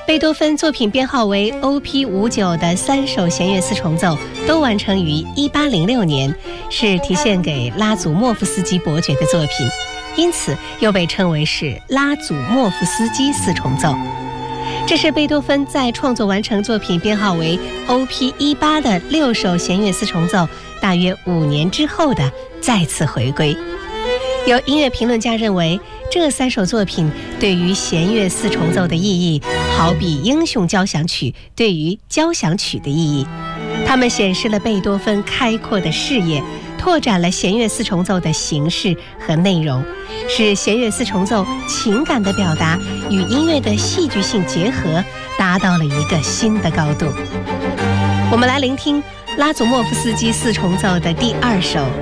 贝多芬作品编号为 OP59 的3首弦乐四重奏都完成于1806年，是题献给拉祖莫夫斯基伯爵的作品，因此又被称为是拉祖莫夫斯基四重奏。这是贝多芬在创作完成作品编号为 OP18 的6首弦乐四重奏大约5年之后的再次回归。有音乐评论家认为，这3首作品对于弦乐四重奏的意义，好比英雄交响曲对于交响曲的意义。它们显示了贝多芬开阔的视野，拓展了弦乐四重奏的形式和内容，使弦乐四重奏情感的表达与音乐的戏剧性结合达到了一个新的高度。我们来聆听拉祖莫夫斯基四重奏的第2首